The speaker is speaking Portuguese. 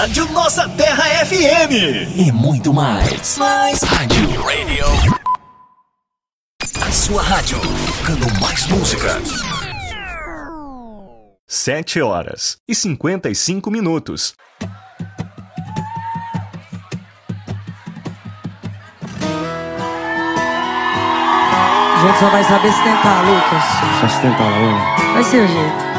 Rádio Nossa Terra FM. E muito mais. Rádio Radio. A sua rádio, tocando mais música. 7h55. A gente só vai saber se tentar, Lucas. Só se tentar, Laura. Vai ser o jeito.